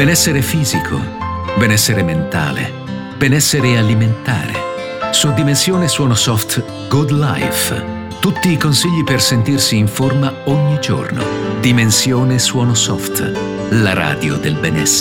Benessere fisico, benessere mentale, benessere alimentare. Su Dimensione Suono Soft Good Life. Tutti i consigli per sentirsi in forma ogni giorno. Dimensione Suono Soft, la radio del benessere.